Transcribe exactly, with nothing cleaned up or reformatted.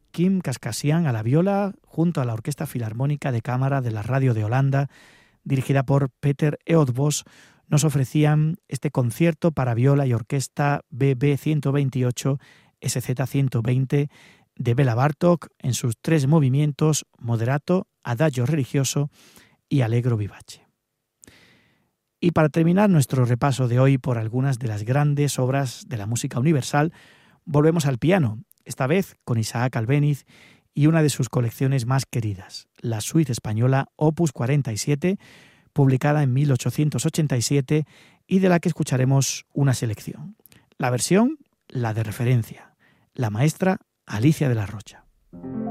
Kim Kaskasian a la viola, junto a la Orquesta Filarmónica de Cámara de la Radio de Holanda, dirigida por Peter Eötvös, nos ofrecían este concierto para viola y orquesta B B ciento veintiocho S Z ciento veinte de Béla Bartók en sus tres movimientos: moderato, adagio religioso y allegro vivace. Y para terminar nuestro repaso de hoy por algunas de las grandes obras de la música universal, volvemos al piano, esta vez con Isaac Albéniz y una de sus colecciones más queridas, la Suite española Opus cuarenta y siete, publicada en mil ochocientos ochenta y siete y de la que escucharemos una selección. La versión, la de referencia, la maestra Alicia de la Rocha.